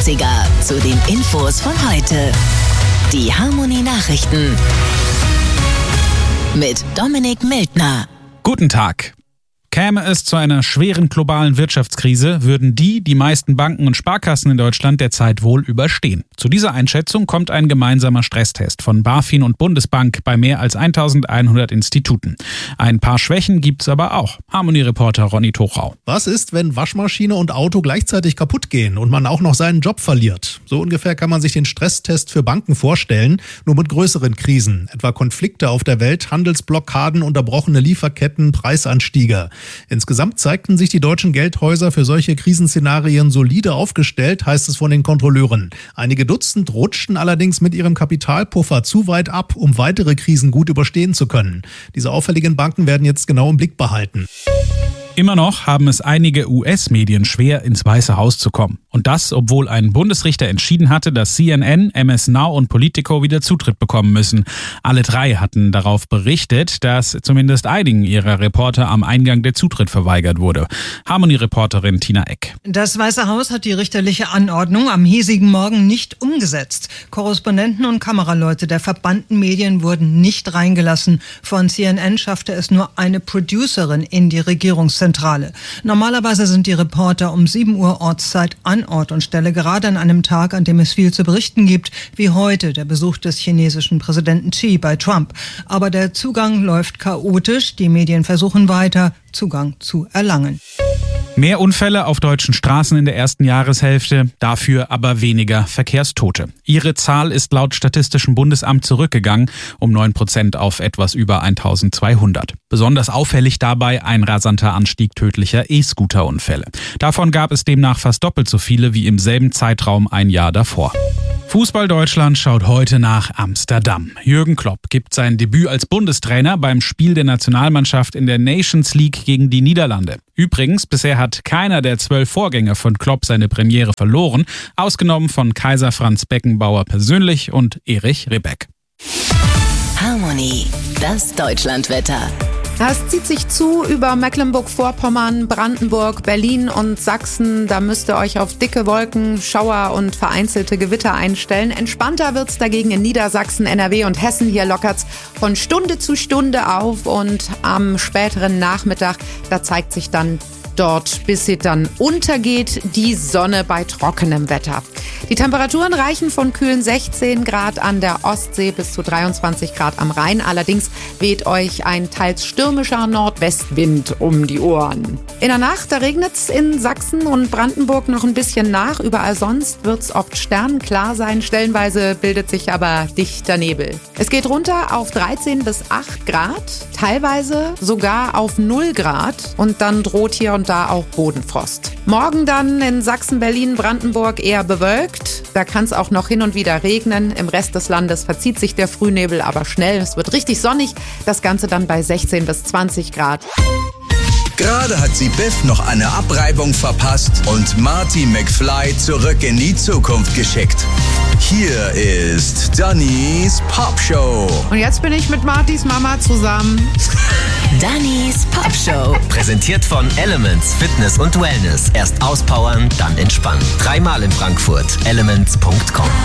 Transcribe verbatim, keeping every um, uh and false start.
neunziger zu den Infos von heute. Die Harmonie Nachrichten mit Dominik Mildner. Guten Tag. Käme es zu einer schweren globalen Wirtschaftskrise, würden die die meisten Banken und Sparkassen in Deutschland derzeit wohl überstehen. Zu dieser Einschätzung kommt ein gemeinsamer Stresstest von BaFin und Bundesbank bei mehr als eintausendeinhundert Instituten. Ein paar Schwächen gibt's aber auch. Harmonie-Reporter Ronny Tuchau. Was ist, wenn Waschmaschine und Auto gleichzeitig kaputt gehen und man auch noch seinen Job verliert? So ungefähr kann man sich den Stresstest für Banken vorstellen, nur mit größeren Krisen, etwa Konflikte auf der Welt, Handelsblockaden, unterbrochene Lieferketten, Preisanstiege. Insgesamt zeigten sich die deutschen Geldhäuser für solche Krisenszenarien solide aufgestellt, heißt es von den Kontrolleuren. Einige Dutzend rutschten allerdings mit ihrem Kapitalpuffer zu weit ab, um weitere Krisen gut überstehen zu können. Diese auffälligen Banken werden jetzt genau im Blick behalten. Immer noch haben es einige U S-Medien schwer, ins Weiße Haus zu kommen. Und das, obwohl ein Bundesrichter entschieden hatte, dass C N N, M S Now und Politico wieder Zutritt bekommen müssen. Alle drei hatten darauf berichtet, dass zumindest einigen ihrer Reporter am Eingang der Zutritt verweigert wurde. Harmonie-Reporterin Tina Eck. Das Weiße Haus hat die richterliche Anordnung am hiesigen Morgen nicht umgesetzt. Korrespondenten und Kameraleute der verbannten Medien wurden nicht reingelassen. Von C N N schaffte es nur eine Producerin in die Regierungszentrale. Normalerweise sind die Reporter um sieben Uhr Ortszeit an Ort und Stelle, gerade an einem Tag, an dem es viel zu berichten gibt, wie heute der Besuch des chinesischen Präsidenten Xi bei Trump. Aber der Zugang läuft chaotisch. Die Medien versuchen weiter, Zugang zu erlangen. Mehr Unfälle auf deutschen Straßen in der ersten Jahreshälfte, dafür aber weniger Verkehrstote. Ihre Zahl ist laut Statistischem Bundesamt zurückgegangen, um neun Prozent auf etwas über eintausendzweihundert. Besonders auffällig dabei ein rasanter Anstieg tödlicher E-Scooter-Unfälle. Davon gab es demnach fast doppelt so viele wie im selben Zeitraum ein Jahr davor. Fußball Deutschland schaut heute nach Amsterdam. Jürgen Klopp gibt sein Debüt als Bundestrainer beim Spiel der Nationalmannschaft in der Nations League gegen die Niederlande. Übrigens, bisher hat keiner der zwölf Vorgänger von Klopp seine Premiere verloren, ausgenommen von Kaiser Franz Beckenbauer persönlich und Erich Ribbeck. Harmonie, das Deutschlandwetter. Das zieht sich zu über Mecklenburg-Vorpommern, Brandenburg, Berlin und Sachsen. Da müsst ihr euch auf dicke Wolken, Schauer und vereinzelte Gewitter einstellen. Entspannter wird's dagegen in Niedersachsen, N R W und Hessen. Hier lockert's von Stunde zu Stunde auf und am späteren Nachmittag, da zeigt sich dann dort, bis sie dann untergeht, die Sonne bei trockenem Wetter. Die Temperaturen reichen von kühlen sechzehn Grad an der Ostsee bis zu dreiundzwanzig Grad am Rhein. Allerdings weht euch ein teils stürmischer Nordwestwind um die Ohren. In der Nacht, da regnet's in Sachsen und Brandenburg noch ein bisschen nach. Überall sonst wird's oft sternenklar sein. Stellenweise bildet sich aber dichter Nebel. Es geht runter auf dreizehn bis acht Grad, teilweise sogar auf null Grad. Und dann droht hier und da auch Bodenfrost. Morgen dann in Sachsen, Berlin, Brandenburg eher bewölkt. Da kann es auch noch hin und wieder regnen. Im Rest des Landes verzieht sich der Frühnebel aber schnell. Es wird richtig sonnig. Das Ganze dann bei sechzehn bis zwanzig Grad. Gerade hat sie Biff noch eine Abreibung verpasst und Marty McFly zurück in die Zukunft geschickt. Hier ist Dannys Popshow. Und jetzt bin ich mit Martys Mama zusammen. Dannys Popshow. Präsentiert von Elements Fitness und Wellness. Erst auspowern, dann entspannen. Dreimal in Frankfurt. elements punkt com